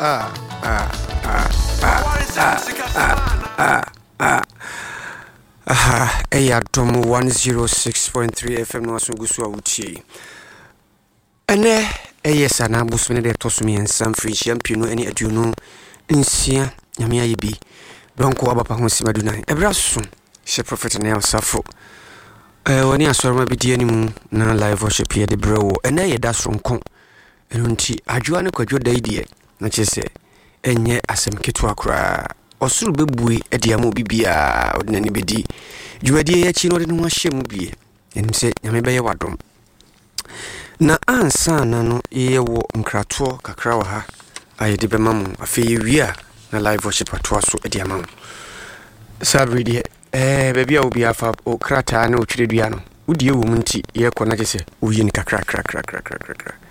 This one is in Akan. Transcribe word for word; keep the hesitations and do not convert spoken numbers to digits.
ah, ah, ah, ah, ah, ah. Aha, Ayadom one oh six point three F M no asungusu awuchi. Ene eyesa na busune de tosumi ensam free champion eni aduno nsia nyame ayebi. Donko abapa ho simadunan. Ebraso she prophet na osafo. Eh woni asoroma bidie ni mu na live worship ye de brewo. Ene ye da sonkon. Eno nti adwoa ne kwadwo da idie na chese enye asem ketu akra. Osuru bebue ediamo bibia odinani bedi dwuadie ya chi no de no ahye mu bie enim se nyame beye wadom na ansa na no ye wo nkrato kakra wa ha ayede be mamu afi wia na live worship ato so ediama sadri die eh bebia obi afa o krata na otwire dua no udie wo mu nti ye kɔ na kese uyi ni kakra kakra kakra kakra